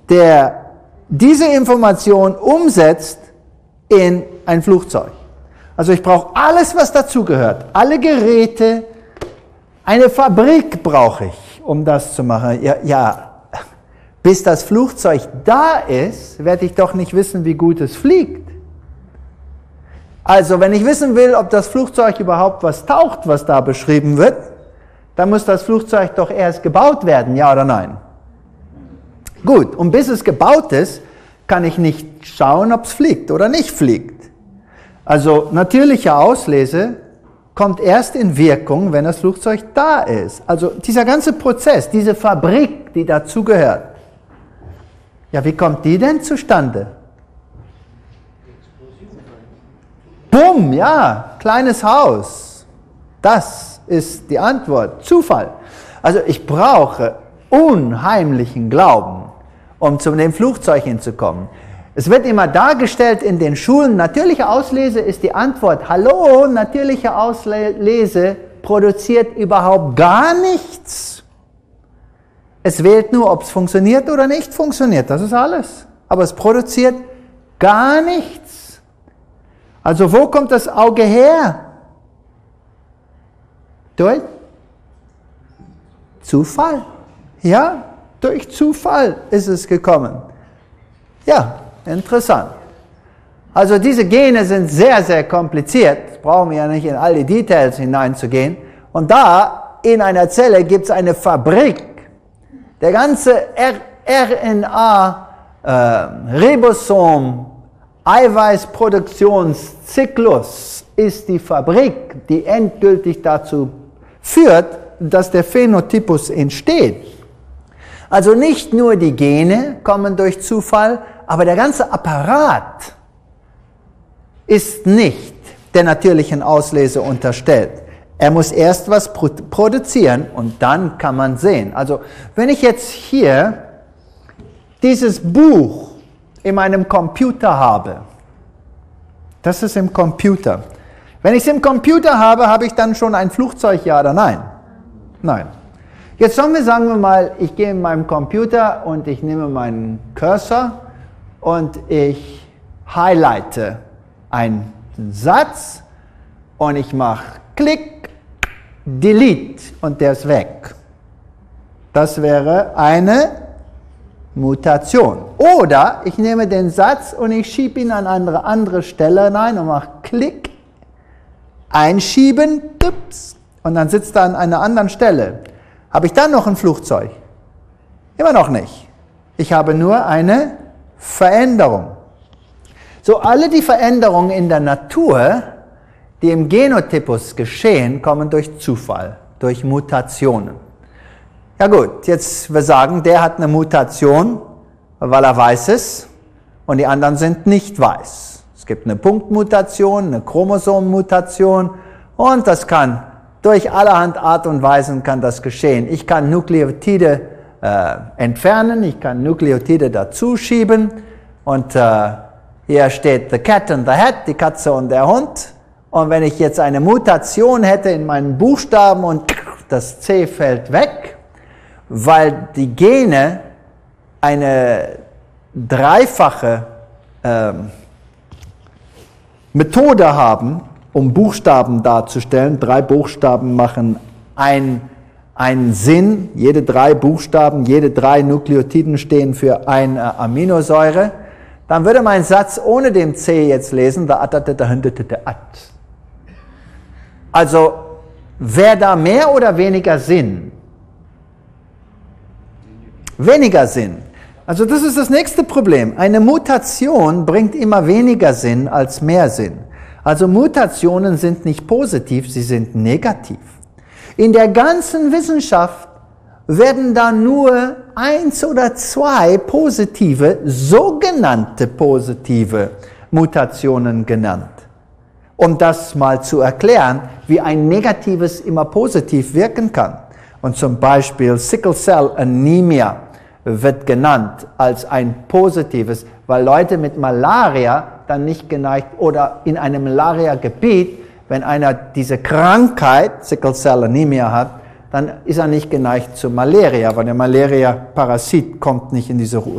der diese Information umsetzt in ein Flugzeug. Also ich brauche alles, was dazugehört. Alle Geräte, eine Fabrik brauche ich, um das zu machen. Ja, bis das Flugzeug da ist, werde ich doch nicht wissen, wie gut es fliegt. Also wenn ich wissen will, ob das Flugzeug überhaupt was taugt, was da beschrieben wird, dann muss das Flugzeug doch erst gebaut werden, ja oder nein? Gut, und bis es gebaut ist, kann ich nicht schauen, ob es fliegt oder nicht fliegt. Also natürliche Auslese kommt erst in Wirkung, wenn das Flugzeug da ist. Also dieser ganze Prozess, diese Fabrik, die dazugehört, ja, wie kommt die denn zustande? Bumm, ja, kleines Haus. Das ist die Antwort. Zufall. Also ich brauche unheimlichen Glauben, um zu dem Flugzeug hinzukommen. Es wird immer dargestellt in den Schulen, natürliche Auslese ist die Antwort. Hallo, natürliche Auslese produziert überhaupt gar nichts. Es wählt nur, ob es funktioniert oder nicht funktioniert, das ist alles. Aber es produziert gar nichts. Also wo kommt das Auge her? Durch Zufall. Ja, durch Zufall ist es gekommen. Ja, interessant. Also diese Gene sind sehr, sehr kompliziert. Brauchen wir ja nicht in all die Details hineinzugehen. Und da in einer Zelle gibt es eine Fabrik. Der ganze RNA-Ribosom, Eiweißproduktionszyklus ist die Fabrik, die endgültig dazu führt, dass der Phänotypus entsteht. Also nicht nur die Gene kommen durch Zufall, aber der ganze Apparat ist nicht der natürlichen Auslese unterstellt. Er muss erst was produzieren und dann kann man sehen. Also wenn ich jetzt hier dieses Buch in meinem Computer habe, das ist im Computer. Wenn ich es im Computer habe, habe ich dann schon ein Flugzeug, ja oder nein? Nein. Jetzt sagen wir mal, ich gehe in meinem Computer und ich nehme meinen Cursor und ich highlighte einen Satz und ich mache Klick, Delete und der ist weg. Das wäre eine Mutation. Oder ich nehme den Satz und ich schiebe ihn an eine andere Stelle rein und mache Klick, einschieben, tups, und dann sitzt er an einer anderen Stelle. Habe ich dann noch ein Flugzeug? Immer noch nicht. Ich habe nur eine Veränderung. So, alle die Veränderungen in der Natur, die im Genotypus geschehen, kommen durch Zufall, durch Mutationen. Ja gut, jetzt wir sagen, der hat eine Mutation, weil er weiß ist, und die anderen sind nicht weiß. Es gibt eine Punktmutation, eine Chromosommutation, und das kann durch allerhand Art und Weisen kann das geschehen. Ich kann Nukleotide entfernen, ich kann Nukleotide dazuschieben, und hier steht the cat and the hat, die Katze und der Hund. Und wenn ich jetzt eine Mutation hätte in meinen Buchstaben und das C fällt weg, weil die Gene eine dreifache Methode haben, um Buchstaben darzustellen. 3 Buchstaben machen einen Sinn. Jede 3 Buchstaben, jede 3 Nukleotiden stehen für eine Aminosäure. Dann würde mein Satz ohne den C jetzt lesen, Also, wäre da mehr oder weniger Sinn? Weniger Sinn. Also das ist das nächste Problem. Eine Mutation bringt immer weniger Sinn als mehr Sinn. Also Mutationen sind nicht positiv, sie sind negativ. In der ganzen Wissenschaft werden da nur 1 oder 2 positive, sogenannte positive Mutationen genannt. Um das mal zu erklären, wie ein negatives immer positiv wirken kann. Und zum Beispiel Sickle Cell Anemia wird genannt als ein positives, weil Leute mit Malaria dann nicht geneigt, oder in einem Malaria-Gebiet, wenn einer diese Krankheit, Sickle Cell Anemia hat, dann ist er nicht geneigt zu Malaria, weil der Malaria-Parasit kommt nicht in diese